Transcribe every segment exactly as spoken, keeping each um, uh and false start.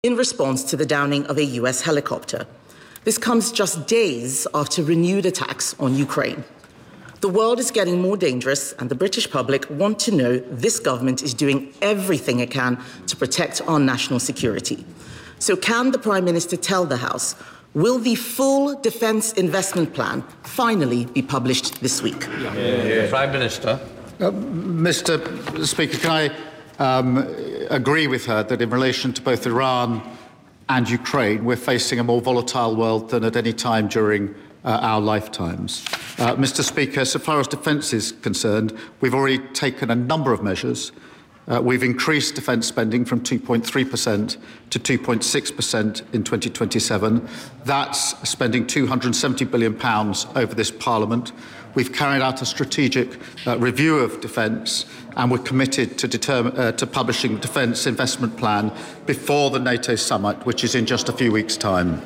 in response to the downing of a U S helicopter. This comes just days after renewed attacks on Ukraine. The world is getting more dangerous, and the British public want to know this government is doing everything it can to protect our national security. So can the Prime Minister tell the House, will the full defence investment plan finally be published this week? Yeah. Yeah. Prime Minister. Uh, Mister Speaker, can I um, agree with her that in relation to both Iran and Ukraine, we're facing a more volatile world than at any time during uh, our lifetimes. Uh, Mister Speaker, so far as defence is concerned, we've already taken a number of measures. Uh, we've increased defence spending from two point three percent to two point six percent in twenty twenty-seven. That's spending two hundred and seventy billion pounds over this Parliament. We've carried out a strategic uh, review of defence, and we're committed to, determine, uh, to publishing the Defence Investment Plan before the NATO summit, which is in just a few weeks' time.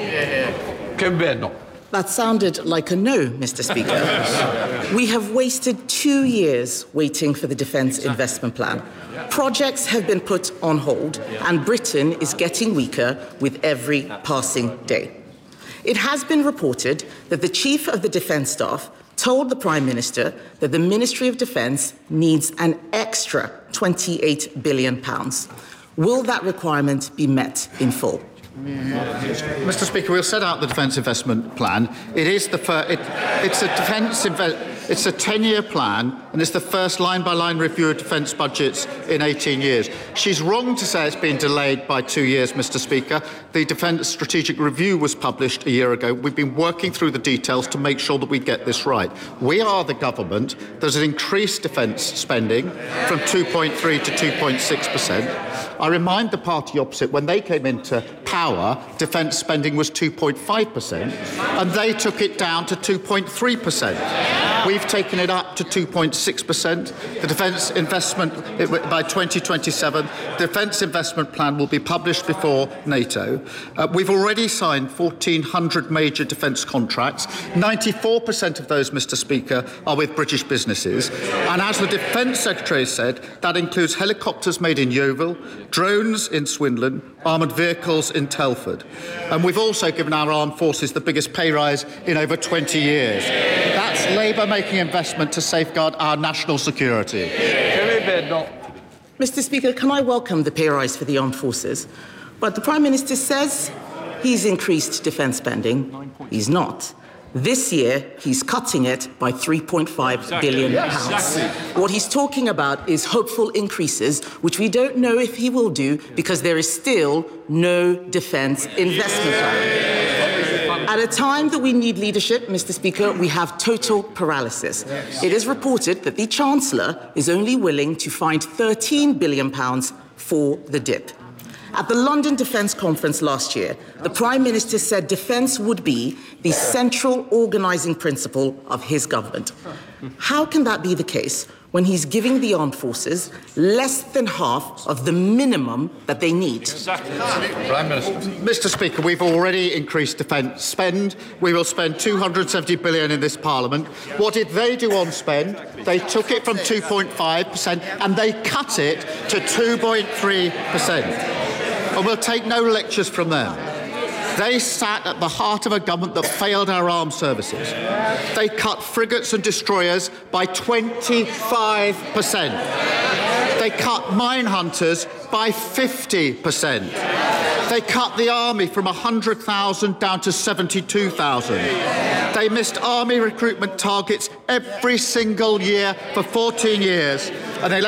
That sounded like a no, Mister Speaker. We have wasted two years waiting for the Defence Investment Plan. Projects have been put on hold, and Britain is getting weaker with every passing day. It has been reported that the Chief of the Defence Staff told the Prime Minister that the Ministry of Defence needs an extra twenty-eight billion pounds. Will that requirement be met in full? Mister Speaker, we'll set out the Defence Investment Plan. It is the fir- it, it's a defence inve- it's a ten-year plan, and it's the first line-by-line review of defence budgets in eighteen years. She's wrong to say it's been delayed by two years, Mister Speaker. The Defence Strategic Review was published a year ago. We've been working through the details to make sure that we get this right. We are the government that has increased defence spending from two point three to two point six percent. I remind the party opposite, when they came into power, defence spending was two point five percent, and they took it down to two point three percent. We've taken it up to two point six percent. The defence investment, by twenty twenty-seven, the defence investment plan will be published before NATO. Uh, we've already signed fourteen hundred major defence contracts. ninety-four percent of those, Mister Speaker, are with British businesses. And as the Defence Secretary said, that includes helicopters made in Yeovil, drones in Swindon, armoured vehicles in Telford. And we've also given our armed forces the biggest pay rise in over twenty years. That's Labour making investment to safeguard our national security. Mister Speaker, can I welcome the pay rise for the armed forces? But the Prime Minister says he's increased defence spending. He's not. This year, he's cutting it by three point five exactly. billion pounds. Yes, exactly. What he's talking about is hopeful increases, which we don't know if he will do because there is still no defence investment plan. At a time that we need leadership, Mister Speaker, we have total paralysis. It is reported that the Chancellor is only willing to find thirteen billion pounds for the dip. At the London Defence Conference last year, the Prime Minister said defence would be the central organising principle of his government. How can that be the case when he's giving the armed forces less than half of the minimum that they need? Exactly. Prime Minister. Mister Speaker, we've already increased defence spend. We will spend two hundred and seventy billion pounds in this Parliament. What did they do on spend? They took it from two point five percent and they cut it to two point three percent. And we'll take no lectures from them. They sat at the heart of a government that failed our armed services. They cut frigates and destroyers by twenty-five percent. They cut mine hunters by fifty percent. They cut the army from one hundred thousand down to seventy-two thousand. They missed army recruitment targets every single year for fourteen years, and they left